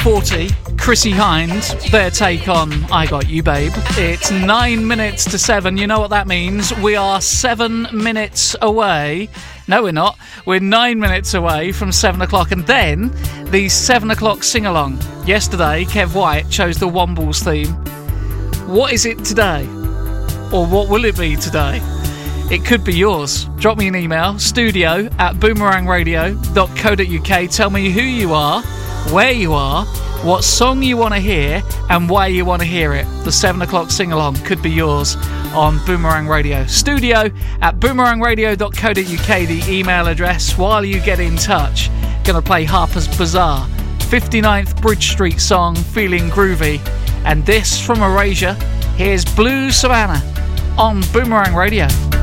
UB40, Chrissy Hind, their take on I Got You Babe. It's 9 minutes to 7. You know what that means. We are 7 minutes away. No, we're not. We're 9 minutes away from 7 o'clock. And then the 7 o'clock sing-along. Yesterday, Kev White chose the Wombles theme. What is it today? Or what will it be today? It could be yours. Drop me an email, studio@boomerangradio.co.uk. Tell me who you are, where you are, what song you want to hear, and why you want to hear it. The 7 o'clock sing-along could be yours on Boomerang Radio. Studio@boomerangradio.co.uk, the email address. While you get in touch, gonna play Harper's Bazaar, 59th Bridge Street song, Feeling Groovy. And this from Erasure, here's Blue Savannah on Boomerang Radio.